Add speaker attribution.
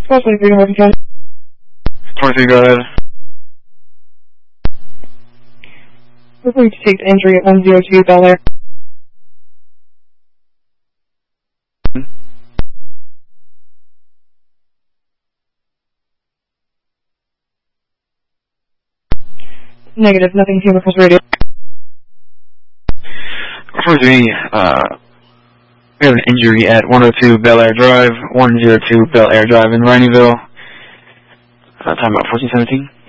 Speaker 1: 23 to Morgan County.
Speaker 2: 23, go ahead.
Speaker 1: We're going to take the injury at 102 Bel Air. Negative, nothing Human Cross Radio.
Speaker 2: 43, we have an injury at 102 Bel Air Drive, 102 Bel Air Drive in Rhineyville. Time about 1417.